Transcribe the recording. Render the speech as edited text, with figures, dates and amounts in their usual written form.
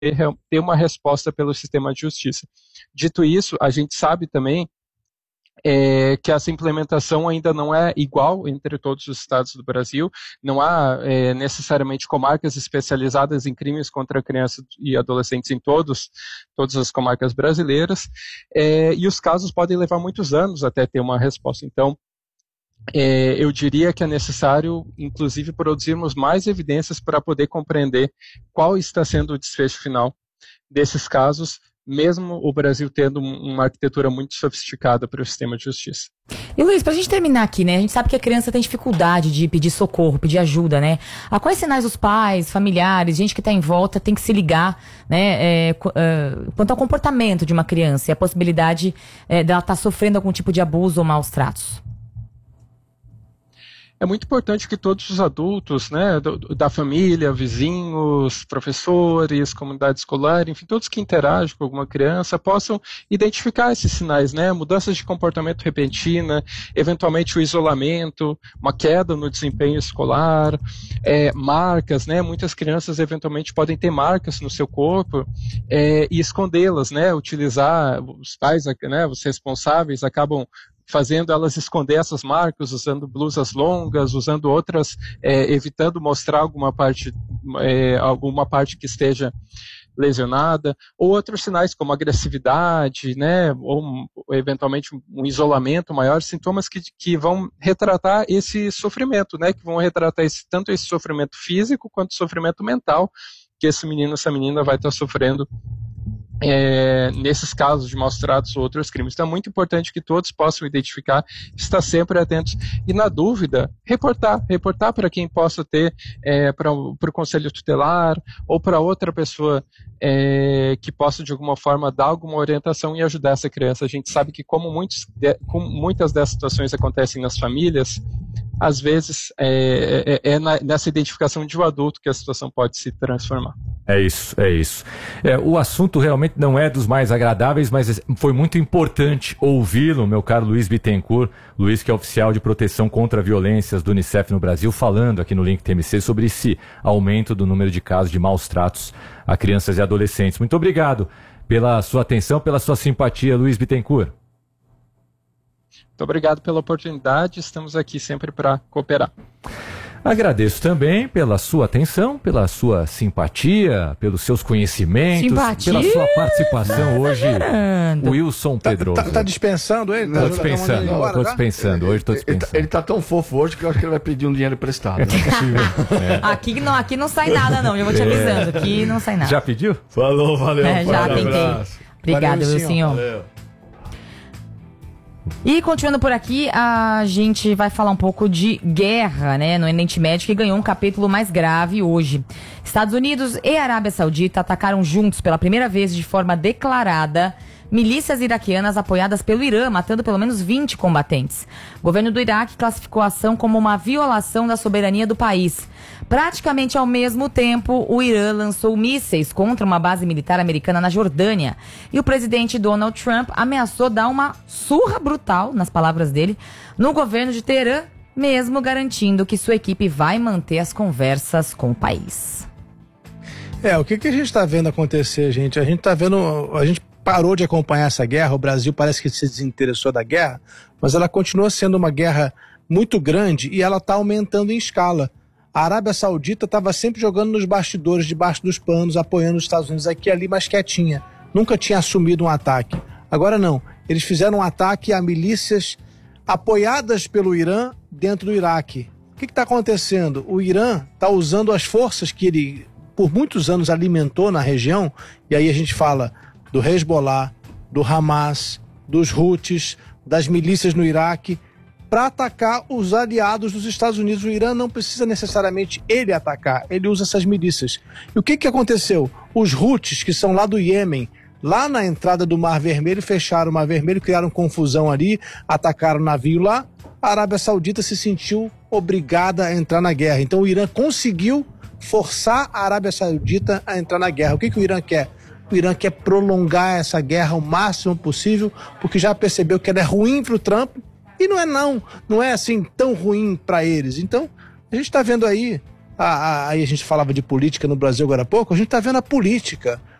ter uma resposta pelo sistema de justiça. Dito isso, a gente sabe também que essa implementação ainda não é igual entre todos os estados do Brasil, não há necessariamente comarcas especializadas em crimes contra crianças e adolescentes em todas as comarcas brasileiras, e os casos podem levar muitos anos até ter uma resposta. Então, eu diria que é necessário, inclusive, produzirmos mais evidências para poder compreender qual está sendo o desfecho final desses casos, mesmo o Brasil tendo uma arquitetura muito sofisticada para o sistema de justiça. E Luiz, pra gente terminar aqui, né? A gente sabe que a criança tem dificuldade de pedir socorro, pedir ajuda, né? A quais sinais os pais, familiares, gente que tá em volta tem que se ligar, né? Quanto ao comportamento de uma criança e a possibilidade dela estar sofrendo algum tipo de abuso ou maus tratos? É muito importante que todos os adultos, né, da família, vizinhos, professores, comunidade escolar, enfim, todos que interagem com alguma criança possam identificar esses sinais, né, mudanças de comportamento repentina, eventualmente o isolamento, uma queda no desempenho escolar, marcas, né, muitas crianças eventualmente podem ter marcas no seu corpo e escondê-las, né, utilizar, os pais, né, os responsáveis acabam fazendo elas esconder essas marcas, usando blusas longas, usando outras, evitando mostrar alguma parte que esteja lesionada, ou outros sinais como agressividade, né, ou eventualmente um isolamento maior, sintomas que vão retratar esse sofrimento, né, que vão retratar tanto esse sofrimento físico quanto sofrimento mental que esse menino, essa menina vai estar sofrendo nesses casos de maus tratos ou outros crimes. Então é muito importante que todos possam identificar, estar sempre atentos e, na dúvida, reportar para quem possa ter, para o conselho tutelar ou para outra pessoa que possa de alguma forma dar alguma orientação e ajudar essa criança. A gente sabe que como muitas dessas situações acontecem nas famílias, às vezes nessa identificação de um adulto que a situação pode se transformar. É isso. O assunto realmente não é dos mais agradáveis, mas foi muito importante ouvi-lo, meu caro Luiz Bittencourt, Luiz, que é oficial de proteção contra violências do Unicef no Brasil, falando aqui no Link TMC sobre esse aumento do número de casos de maus tratos a crianças e adolescentes. Muito obrigado pela sua atenção, pela sua simpatia, Luiz Bittencourt. Muito obrigado pela oportunidade, estamos aqui sempre para cooperar. Agradeço também pela sua atenção, pela sua simpatia, pelos seus conhecimentos, pela sua participação hoje, Wilson Pedroso. Tá dispensando ele? Tô dispensando. Hoje estou dispensando. Ele tá tão fofo hoje que eu acho que ele vai pedir um dinheiro emprestado. Não é possível. Aqui não sai nada não, já vou te avisando, aqui não sai nada. Já pediu? Falou, valeu. Já tentei. Obrigada, Wilson. Valeu. E continuando por aqui, a gente vai falar um pouco de guerra, né, no Oriente Médio, que ganhou um capítulo mais grave hoje. Estados Unidos e Arábia Saudita atacaram juntos pela primeira vez de forma declarada milícias iraquianas apoiadas pelo Irã, matando pelo menos 20 combatentes. O governo do Iraque classificou a ação como uma violação da soberania do país. Praticamente ao mesmo tempo, o Irã lançou mísseis contra uma base militar americana na Jordânia. E o presidente Donald Trump ameaçou dar uma surra brutal, nas palavras dele, no governo de Teherã, mesmo garantindo que sua equipe vai manter as conversas com o país. O que a gente está vendo acontecer, gente? A gente parou de acompanhar essa guerra, o Brasil parece que se desinteressou da guerra, mas ela continua sendo uma guerra muito grande e ela está aumentando em escala. A Arábia Saudita estava sempre jogando nos bastidores, debaixo dos panos, apoiando os Estados Unidos aqui e ali, mas quietinha. Nunca tinha assumido um ataque. Agora não, eles fizeram um ataque a milícias apoiadas pelo Irã dentro do Iraque. O que está acontecendo? O Irã está usando as forças que ele, por muitos anos, alimentou na região, e aí a gente fala do Hezbollah, do Hamas, dos Houthis, das milícias no Iraque, para atacar os aliados dos Estados Unidos. O Irã não precisa necessariamente ele atacar, ele usa essas milícias. E o que aconteceu? Os Houthis, que são lá do Iêmen, lá na entrada do Mar Vermelho, fecharam o Mar Vermelho, criaram confusão ali, atacaram o navio lá. A Arábia Saudita se sentiu obrigada a entrar na guerra. Então o Irã conseguiu forçar a Arábia Saudita a entrar na guerra. O que o Irã quer? O Irã quer prolongar essa guerra o máximo possível, porque já percebeu que ela é ruim para o Trump, e não é assim tão ruim para eles. Então, a gente está vendo aí aí a gente falava de política no Brasil agora há pouco, a gente está vendo a política